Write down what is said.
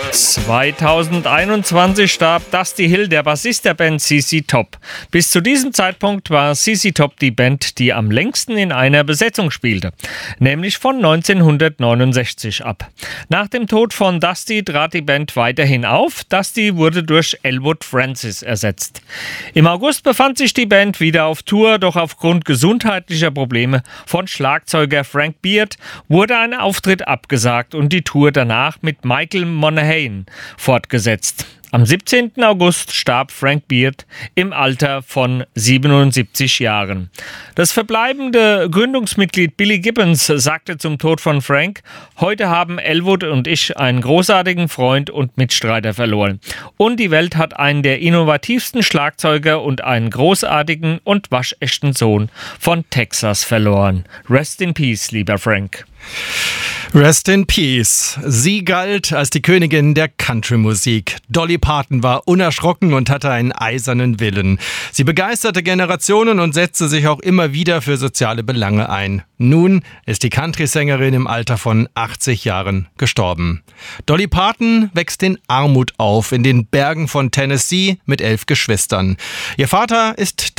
2021 starb Dusty Hill, der Bassist der Band ZZ Top. Bis zu diesem Zeitpunkt war ZZ Top die Band, die am längsten in einer Besetzung spielte, nämlich von 1969 ab. Nach dem Tod von Dusty trat die Band weiterhin auf. Dusty wurde durch Elwood Francis ersetzt. Im August befand sich die Band wieder auf Tour, doch aufgrund gesundheitlicher Probleme von Schlagzeuger Frank Beard wurde ein Auftritt abgesagt und die Tour danach mit Michael Monaghan fortgesetzt. Am 17. August starb Frank Beard im Alter von 77 Jahren. Das verbleibende Gründungsmitglied Billy Gibbons sagte zum Tod von Frank: Heute haben Elwood und ich einen großartigen Freund und Mitstreiter verloren. Und die Welt hat einen der innovativsten Schlagzeuger und einen großartigen und waschechten Sohn von Texas verloren. Rest in peace, lieber Frank. Rest in Peace. Sie galt als die Königin der Country-Musik. Dolly Parton war unerschrocken und hatte einen eisernen Willen. Sie begeisterte Generationen und setzte sich auch immer wieder für soziale Belange ein. Nun ist die Country-Sängerin im Alter von 80 Jahren gestorben. Dolly Parton wächst in Armut auf, in den Bergen von Tennessee mit 11 Geschwistern. Ihr Vater ist